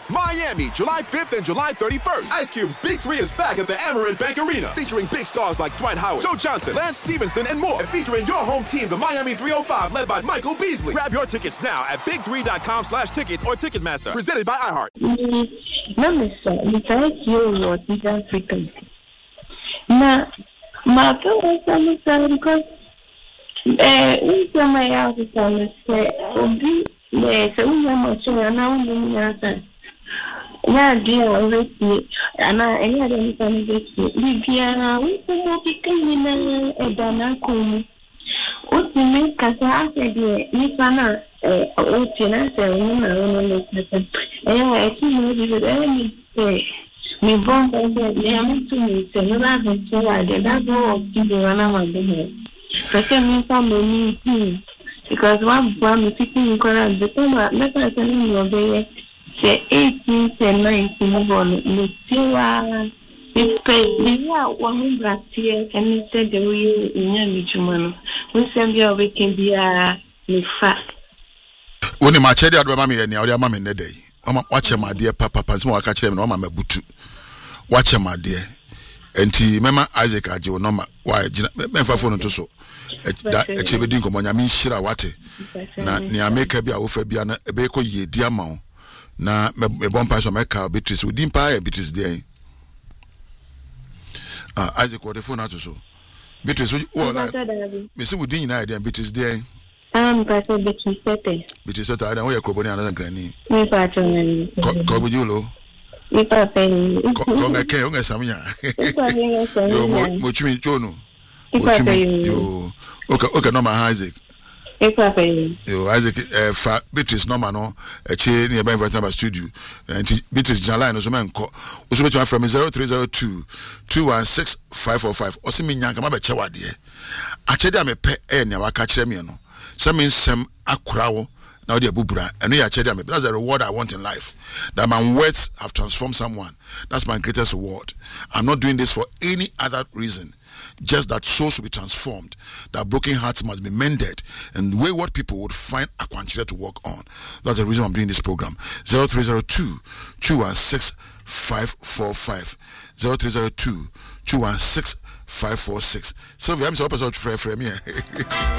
Miami, July 5th and July 31st. Ice Cube's Big 3 is back at the Amerant Bank Arena, featuring big stars like Dwight Howard, Joe Johnson, Lance Stevenson, and more. And featuring your home team, the Miami 305, led by Michael Beasley. Grab your tickets now at big3.com/tickets or Ticketmaster. Presented by iHeart. No, Mr. You was in Africa. Now, my parents are because we come my house is on the set. Yes, we are much now. Yeah, dear, already, and I had any family. Lydia, we can be cleaning a Danakum. What you make us ask again, Miss Anna, what you know, I think you any say. Me born by the young to me, so you have a child, and that's all of you run out of the head. But I mean, family, because one is sitting in Koran, the time let us tell you obey. Say 18 and 19 on the it's paid. One black here, and he said the way in Yamijumano. We send your weekend be a fat. Only my cheddar, mammy, and your mammy in the day. Watch my dear papa, Pasmo, catch him on my butu. Watch my dear. And Mama Isaac, Ajo, no, why, Memphis phone to so. That a chibidin come on, I mean, Shira Wate. Near make a be a Fabiana, a beko ye, dear mount. Na me bon pass my car Beatrice within pie Beatrice there. Isaac what the phone out so. Beatrice me see within United and Beatrice there. Pastor Beatrice Sete. Beatrice Sete, I don't wear Coboni another granny. Me patron. Cobulo. Me papa. Conga Kayonga Samia. Yo, Mochimi Jono. Yo, okay, no, my Isaac. Yo, Isaac, Beatrice Norman, no, a chain nearby Vietnam studio, and Beatrice Jalan, so man, also from 0302 216 545, or see me young, I'm a chawa dear. Actually, I'm a pet, and I catch them, you know. Some means some akrao, now they're bubra, and we actually, that's the reward I want in life. That my words have transformed someone. That's my greatest reward. I'm not doing this for any other reason. Just that souls should be transformed, that broken hearts must be mended, and wayward people would find a quantity to work on. That's the reason I'm doing this program. 0302 216 545 0302 216 546. Sylvia, I'm so episode frame here.